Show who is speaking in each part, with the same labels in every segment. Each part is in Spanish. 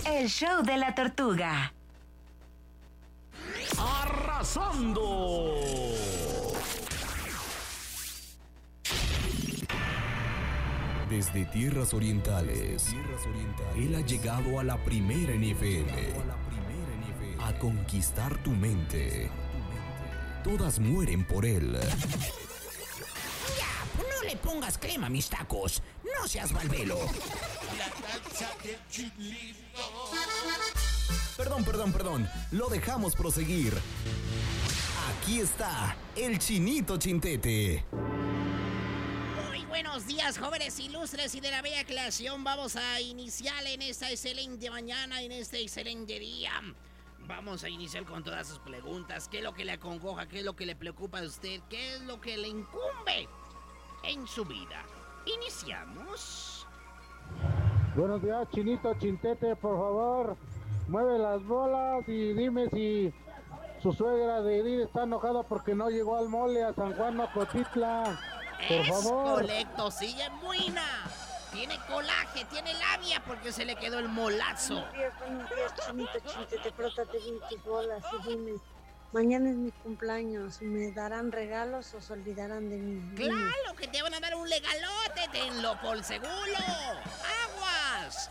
Speaker 1: El show de la tortuga.
Speaker 2: ¡Arrasando!
Speaker 3: Desde tierras orientales, él ha llegado a la primera FM, a conquistar tu mente. Todas mueren por él.
Speaker 4: Ya, no le pongas crema a mis tacos. No seas balbelo.
Speaker 3: Perdón. Lo dejamos proseguir. Aquí está el Chinito Chintete.
Speaker 5: Buenos días, jóvenes ilustres y de la bella creación. Vamos a iniciar en esta excelente mañana, en este excelente día. Vamos a iniciar con todas sus preguntas. ¿Qué es lo que le acongoja? ¿Qué es lo que le preocupa a usted? ¿Qué es lo que le incumbe en su vida? Iniciamos.
Speaker 6: Buenos días, Chinito Chintete, por favor. Mueve las bolas y dime si su suegra de Edith está enojada porque no llegó al mole a San Juan Ocotitla. Por favor.
Speaker 5: Correcto, sigue buena. Tiene colaje, tiene labia porque se le quedó el molazo.
Speaker 7: Buenos días, Chinito Chintete, frótate bien tus bolas y dime, mañana es mi cumpleaños, ¿me darán regalos o se olvidarán de mí?
Speaker 5: Claro que te van a dar un regalote, tenlo por seguro. ¡Aguas!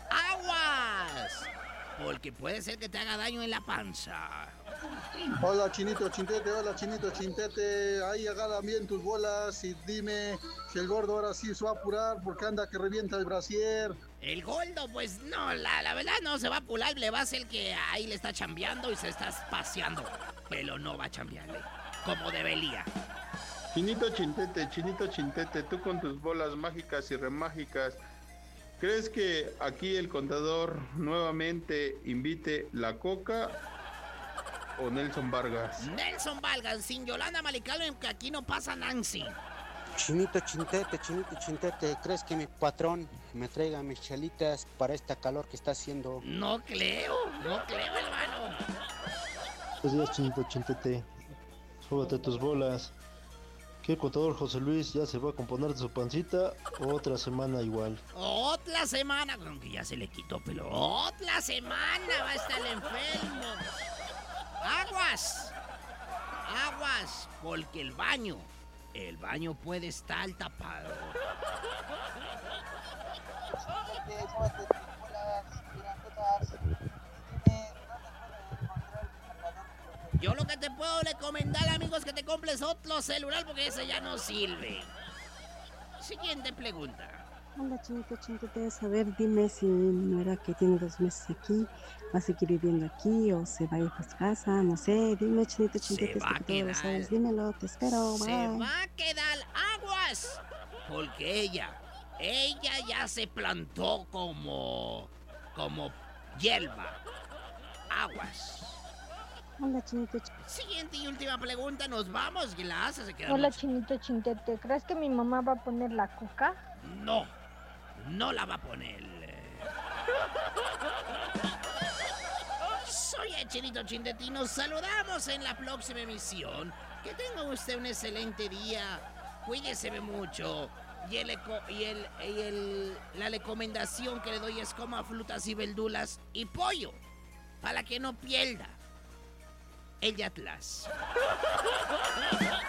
Speaker 5: Porque puede ser que te haga daño en la panza.
Speaker 8: Hola Chinito Chintete, ahí agarran bien tus bolas y dime si el gordo ahora sí se va a apurar porque anda que revienta el brasier.
Speaker 5: El gordo, pues no, la verdad no se va a apurar, le va a hacer que ahí le está chambeando y se está paseando, pero no va a chambearle, como debería.
Speaker 9: Chinito Chintete, tú con tus bolas mágicas y remágicas, ¿crees que aquí el contador nuevamente invite la Coca o Nelson Vargas?
Speaker 5: Nelson Vargas, sin Yolanda Malicalo, que aquí no pasa Nancy.
Speaker 10: Chinito Chintete, ¿crees que mi patrón me traiga mis chelitas para esta calor que está haciendo?
Speaker 5: No creo, hermano.
Speaker 11: Buenos días, Chinito Chintete, súbete tus bolas. ¿Que el contador José Luis ya se va a componer de su pancita o otra semana igual?
Speaker 5: Otra semana, aunque ya se le quitó, pero otra semana va a estar enfermo. Aguas, porque el baño puede estar tapado. Yo lo que te puedo recomendar, amigos, es que te compres otro celular porque ese ya no sirve. Siguiente pregunta.
Speaker 7: Hola, Chinito Chintete, a ver, dime si no era que tiene 2 meses aquí, va a seguir viviendo aquí o se va a ir a su casa, no sé, dime, Chinito Chintete,
Speaker 5: va a quedar.
Speaker 7: Sabes, dímelo, te espero, bye.
Speaker 5: Se va a quedar aguas, porque ella ya se plantó como hierba. Aguas.
Speaker 7: Hola, Chinito.
Speaker 5: Siguiente y última pregunta, nos vamos, Glass.
Speaker 12: Hola, Chinito Chintete, ¿crees que mi mamá va a poner la Coca?
Speaker 5: No la va a poner. Soy el Chinito Chintete y nos saludamos en la próxima emisión. Que tenga usted un excelente día. Cuídese mucho. La recomendación que le doy es coma frutas y verduras y pollo para que no pierda el Atlas.